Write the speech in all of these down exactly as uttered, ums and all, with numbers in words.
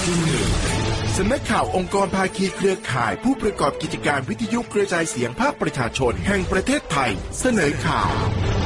สำนักข่าวองค์กรภาคีเครือข่ายผู้ประกอบกิจการวิทยุกระจายเสียงภาคประชาชนแห่งประเทศไทยเสนอข่าว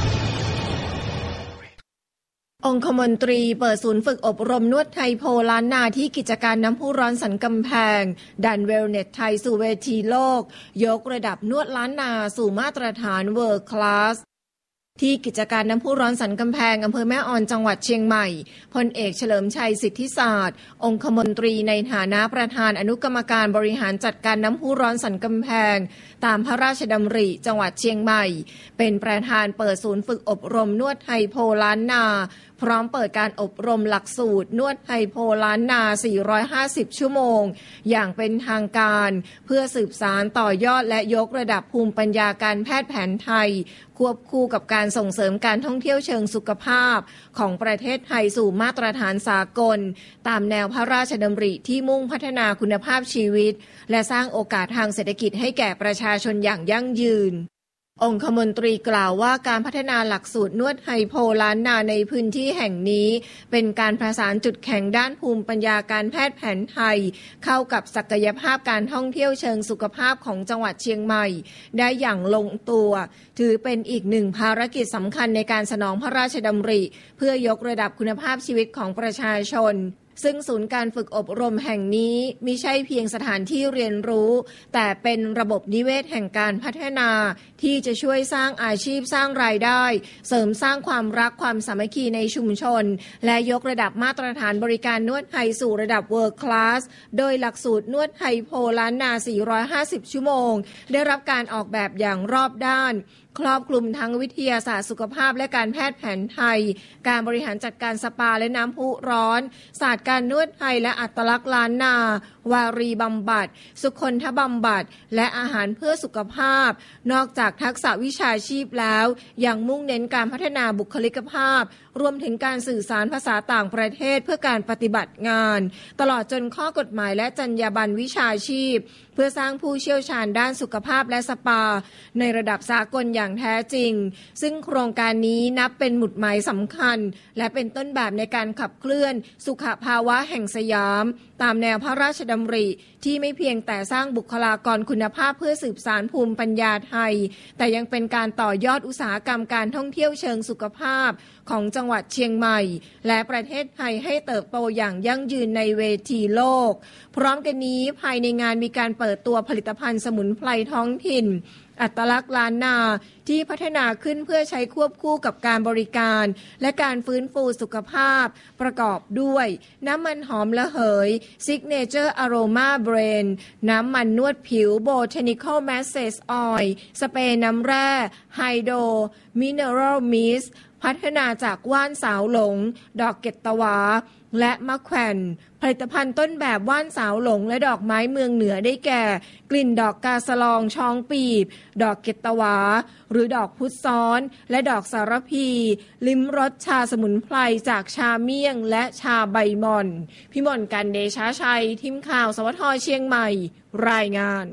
องคมนตรีเปิดศูนย์ฝึกอบรมนวดไทยโพล้านนาที่กิจการน้ำพุร้อนสันกำแพงดันเวลเนสไทยสู่เวทีโลกยกระดับนวดล้านนาสู่มาตรฐานเวิลด์คลาสที่กิจการน้ำพุร้อนสันกำแพงอำเภอแม่ออนจังหวัดเชียงใหม่พลเอกเฉลิมชัยสิทธิศาสตร์องคมนตรีในฐานะประธานอนุกรรมการบริหารจัดการน้ำพุร้อนสันกำแพงตามพระราชดำริจังหวัดเชียงใหม่เป็นประธานเปิดศูนย์ฝึกอบรมนวดไทยโพล้านนาพร้อมเปิดการอบรมหลักสูตรนวดไทยโพล้านนาสี่ร้อยห้าสิบชั่วโมงอย่างเป็นทางการเพื่อสืบสานต่อยอดและยกระดับภูมิปัญญาการแพทย์แผนไทยควบคู่กับการส่งเสริมการท่องเที่ยวเชิงสุขภาพของประเทศไทยสู่มาตรฐานสากลตามแนวพระราชดำริที่มุ่งพัฒนาคุณภาพชีวิตและสร้างโอกาสทางเศรษฐกิจให้แก่ประชาชนอย่างยั่งยืนองคมนตรีกล่าวว่าการพัฒนาหลักสูตรนวดไฮโพล้านนาในพื้นที่แห่งนี้เป็นการประสานจุดแข็งด้านภูมิปัญญาการแพทย์แผนไทยเข้ากับศักยภาพการท่องเที่ยวเชิงสุขภาพของจังหวัดเชียงใหม่ได้อย่างลงตัวถือเป็นอีกหนึ่งภารกิจสำคัญในการสนองพระราชดำริเพื่อยกระดับคุณภาพชีวิตของประชาชนซึ่งศูนย์การฝึกอบรมแห่งนี้มิใช่เพียงสถานที่เรียนรู้แต่เป็นระบบนิเวศแห่งการพัฒนาที่จะช่วยสร้างอาชีพสร้างรายได้เสริมสร้างความรักความสามัคคีในชุมชนและยกระดับมาตรฐานบริการนวดไทยสู่ระดับ World Class โดยหลักสูตรนวดไทยโพล้านนาสี่ร้อยห้าสิบชั่วโมงได้รับการออกแบบอย่างรอบด้านครอบคลุมทั้งวิทยาศาสตร์สุขภาพและการแพทย์แผนไทยการบริหารจัดการสปาและน้ำพุร้อนศาสตร์การนวดไทยและอัตลักษณ์ล้านนาวารีบำบัดสุคนทบำบัดและอาหารเพื่อสุขภาพนอกจากทักษะวิชาชีพแล้วยังมุ่งเน้นการพัฒนาบุคลิกภาพรวมถึงการสื่อสารภาษาต่างประเทศเพื่อการปฏิบัติงานตลอดจนข้อกฎหมายและจรรยาบรรณวิชาชีพเพื่อสร้างผู้เชี่ยวชาญด้านสุขภาพและสปาในระดับสากลอย่างแท้จริงซึ่งโครงการนี้นับเป็นหมุดหมายสำคัญและเป็นต้นแบบในการขับเคลื่อนสุขภาวะแห่งสยามตามแนวพระราชดำริที่ไม่เพียงแต่สร้างบุคลากรคุณภาพเพื่อสืบสานภูมิปัญญาไทยแต่ยังเป็นการต่อยอดอุตสาหกรรมการท่องเที่ยวเชิงสุขภาพของจังหวัดเชียงใหม่และประเทศไทยให้เติบโตอย่างยั่งยืนในเวทีโลกพร้อมกันนี้ภายในงานมีการเปิดตัวผลิตภัณฑ์สมุนไพรท้องถิ่นอัตลักษณ์ล้านนาที่พัฒนาขึ้นเพื่อใช้ควบคู่กับการบริการและการฟื้นฟูสุขภาพประกอบด้วยน้ำมันหอมระเหย Signature Aroma Blend น้ำมันนวดผิว Botanical Massage Oil สเปรย์น้ำแร่ Hydro Mineral Mist พัฒนาจากว่านสาวหลงดอกเกตตวาและมะแขวนผลิตภัณฑ์ต้นแบบว่านสาวหลงและดอกไม้เมืองเหนือได้แก่กลิ่นดอกกาสะลองช้องปีบดอกเกตตวาหรือดอกพุทธซ้อนและดอกสารพีลิ้มรสชาสมุนไพรจากชาเมี่ยงและชาใบหม่อนพิมลกันเดชาชัยทีมข่าวสวทเชียงใหม่รายงาน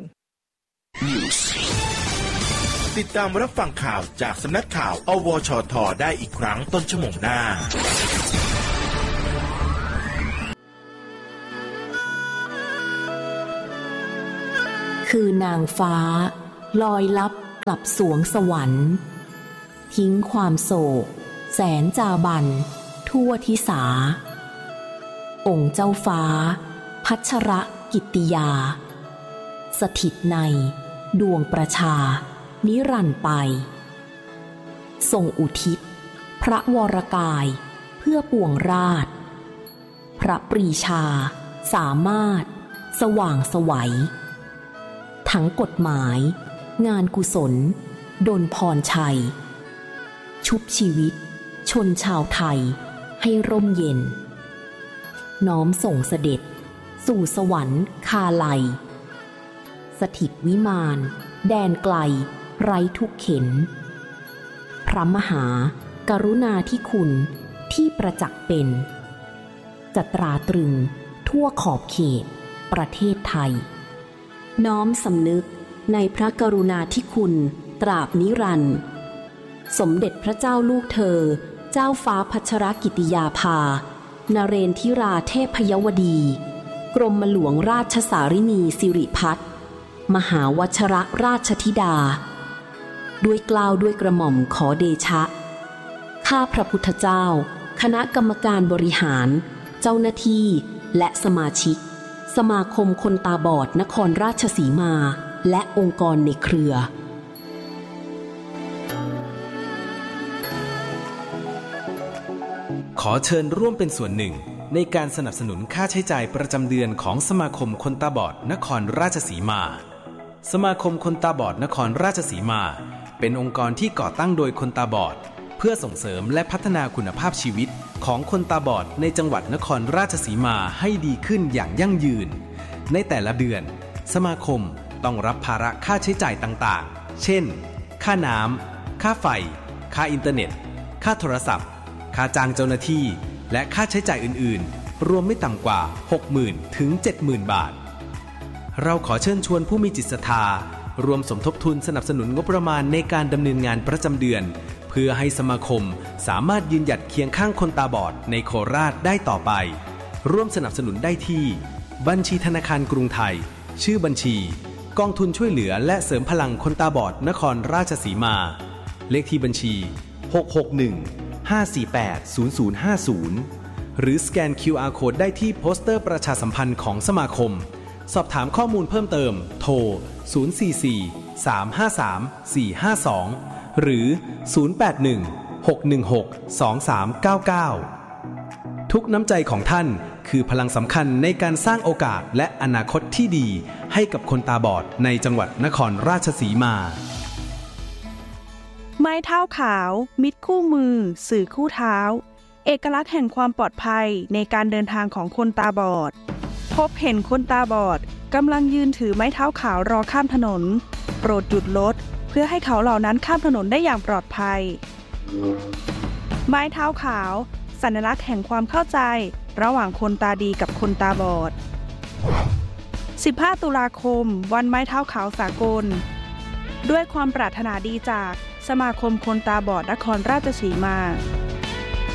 ติดตามรับฟังข่าวจากสำนักข่าวอวชทได้อีกครั้งต้นชั่วโมงหน้าคือนางฟ้าลอยลับกลับสวงสวรรค์ทิ้งความโศกแสนจาบันทั่วทิสาองค์เจ้าฟ้าพัชรกิตติยาสถิตในดวงประชานิรันดร์ไปทรงอุทิศพระวรกายเพื่อปวงราชพระปรีชาสามารถสว่างไสวทั้งกฎหมายงานกุศลดลพรชัยชุบชีวิตชนชาวไทยให้ร่มเย็นน้อมส่งเสด็จสู่สวรรค์คาไลสถิตวิมานแดนไกลไร้ทุกเข็ญพระมหากรุณาธิคุณที่ประจักษ์เป็นจะตราตรึงทั่วขอบเขตประเทศไทยน้อมสำนึกในพระกรุณาธิคุณตราบนิรันดร์สมเด็จพระเจ้าลูกเธอเจ้าฟ้าพัชรกิติยาภานเรนทิราเทพยวดีกรมหลวงราชสารินีสิริพัฒน์มหาวชรราชธิดาด้วยเกล้าด้วยกระหม่อมขอเดชะข้าพระพุทธเจ้าคณะกรรมการบริหารเจ้าหน้าที่และสมาชิกสมาคมคนตาบอดนครราชสีมาและองค์กรในเครือขอเชิญร่วมเป็นส่วนหนึ่งในการสนับสนุนค่าใช้จ่ายประจำเดือนของสมาคมคนตาบอดนครราชสีมาสมาคมคนตาบอดนครราชสีมาเป็นองค์กรที่ก่อตั้งโดยคนตาบอดเพื่อส่งเสริมและพัฒนาคุณภาพชีวิตของคนตาบอดในจังหวัดนครราชสีมาให้ดีขึ้นอย่างยั่งยืนในแต่ละเดือนสมาคมต้องรับภาระค่าใช้จ่ายต่างๆเช่นค่าน้ำค่าไฟค่าอินเทอร์เน็ตค่าโทรศัพท์ค่าจ้างเจ้าหน้าที่และค่าใช้จ่ายอื่นๆรวมไม่ต่ำกว่า หกหมื่น ถึง เจ็ดหมื่น บาทเราขอเชิญชวนผู้มีจิตศรัทธารวมสมทบทุนสนับสนุนงบประมาณในการดำเนินงานประจำเดือนเพื่อให้สมาคมสามารถยืนหยัดเคียงข้างคนตาบอดในโคราชได้ต่อไปร่วมสนับสนุนได้ที่บัญชีธนาคารกรุงไทยชื่อบัญชีกองทุนช่วยเหลือและเสริมพลังคนตาบอดนครราชสีมาเลขที่บัญชีหก หก หนึ่ง ห้า สี่ แปด ศูนย์ ศูนย์ ห้า ศูนย์หรือสแกน คิว อาร์ Code ได้ที่โปสเตอร์ประชาสัมพันธ์ของสมาคมสอบถามข้อมูลเพิ่มเติมโทรศูนย์ สี่ สี่ สาม ห้า สาม สี่ ห้า สองหรือศูนย์ แปด หนึ่ง หก หนึ่ง หก สอง สาม เก้า เก้าทุกน้ำใจของท่านคือพลังสำคัญในการสร้างโอกาสและอนาคตที่ดีให้กับคนตาบอดในจังหวัดนครราชสีมาไม้เท้าขาวมิตรคู่มือสื่อคู่เท้าเอกลักษณ์แห่งความปลอดภัยในการเดินทางของคนตาบอดพบเห็นคนตาบอดกำลังยืนถือไม้เท้าขาวรอข้ามถนนโปรดหยุดรถเพื่อให้เขาเหล่านั้นข้ามถนนได้อย่างปลอดภัยไม้เท้าขาวสัญลักษณ์แห่งความเข้าใจระหว่างคนตาดีกับคนตาบอดสิบห้าตุลาคมวันไม้เท้าขาวสากลด้วยความปรารถนาดีจากสมาคมคนตาบอดนครราชสีมา